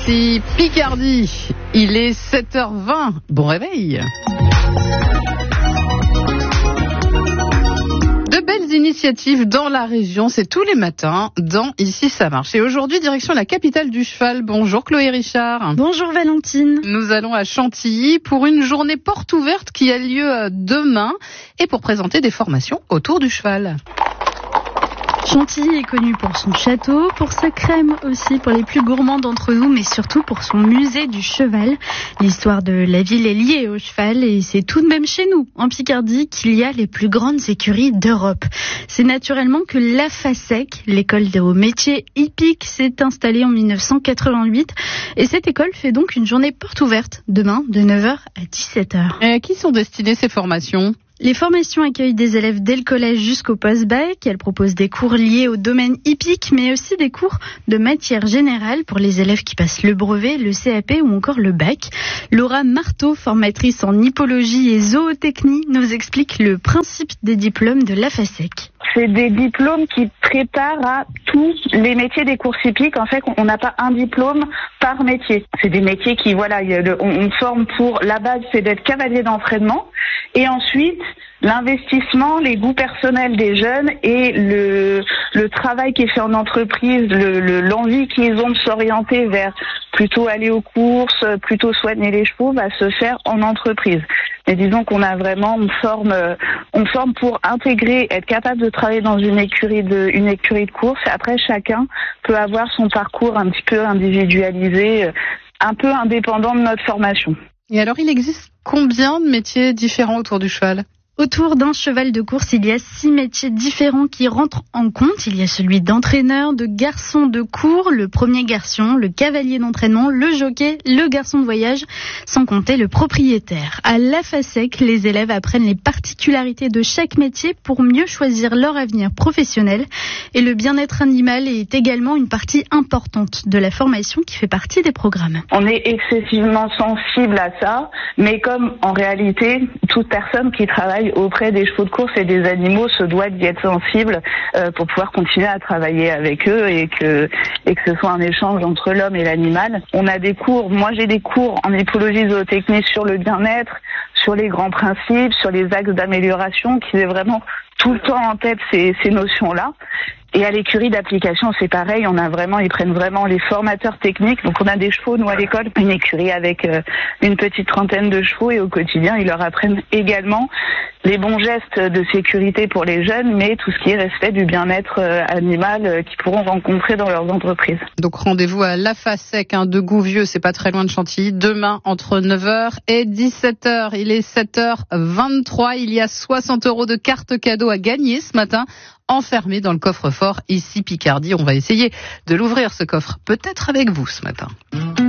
Ici Picardie, il est 7h20, bon réveil. De belles initiatives dans la région, c'est tous les matins dans Ici ça marche. Et aujourd'hui, direction la capitale du cheval. Bonjour Chloé Richard. Bonjour Valentine. Nous allons à Chantilly pour une journée porte ouverte qui a lieu demain et pour présenter des formations autour du cheval. Chantilly est connu pour son château, pour sa crème aussi pour les plus gourmands d'entre nous, mais surtout pour son musée du cheval. L'histoire de la ville est liée au cheval et c'est tout de même chez nous, en Picardie, qu'il y a les plus grandes écuries d'Europe. C'est naturellement que la FASEC, l'école des hauts métiers hippiques, s'est installée en 1988 et cette école fait donc une journée porte ouverte demain de 9h à 17h. Et à qui sont destinées ces formations ? Les formations accueillent des élèves dès le collège jusqu'au post-bac. Elles proposent des cours liés au domaine hippique, mais aussi des cours de matière générale pour les élèves qui passent le brevet, le CAP ou encore le bac. Laura Marteau, formatrice en hippologie et zootechnie, nous explique le principe des diplômes de la FASEC. C'est des diplômes qui préparent à tous les métiers des courses hippiques. En fait, on n'a pas un diplôme par métier. C'est des métiers qui, on forme pour, la base, c'est d'être cavalier d'entraînement. Et ensuite, l'investissement, les goûts personnels des jeunes et le travail qui est fait en entreprise, l'envie qu'ils ont de s'orienter vers plutôt aller aux courses, plutôt soigner les chevaux, va se faire en entreprise. Mais disons qu'on a vraiment, on forme pour intégrer, être capable de travailler dans une écurie de course. Et après, chacun peut avoir son parcours un petit peu individualisé, un peu indépendant de notre formation. Et alors, il existe combien de métiers différents autour du cheval ? Autour d'un cheval de course, il y a 6 métiers différents qui rentrent en compte. Il y a celui d'entraîneur, de garçon de cours, le premier garçon, le cavalier d'entraînement, le jockey, le garçon de voyage, sans compter le propriétaire. À la FASEC, les élèves apprennent les particularités de chaque métier pour mieux choisir leur avenir professionnel. Et le bien-être animal est également une partie importante de la formation qui fait partie des programmes. On est excessivement sensible à ça, mais comme en réalité, toute personne qui travaille auprès des chevaux de course et des animaux se doit d'y être sensible pour pouvoir continuer à travailler avec eux et que ce soit un échange entre l'homme et l'animal. On a des cours, moi j'ai des cours en hippologie zootechnie sur le bien-être, sur les grands principes, sur les axes d'amélioration, qui est vraiment tout le temps en tête ces notions-là. Et à l'écurie d'application, c'est pareil, ils prennent vraiment les formateurs techniques. Donc on a des chevaux, nous à l'école, une écurie avec une petite trentaine de chevaux et au quotidien, ils leur apprennent également les bons gestes de sécurité pour les jeunes, mais tout ce qui est respect du bien-être animal qu'ils pourront rencontrer dans leurs entreprises. Donc rendez-vous à la FASEC de Gouvieux, c'est pas très loin de Chantilly, demain entre 9h et 17h. Il est 7h23, il y a 60 € de cartes cadeaux à gagner ce matin, enfermés dans le coffre-fort ici Picardie. On va essayer de l'ouvrir ce coffre, peut-être avec vous ce matin.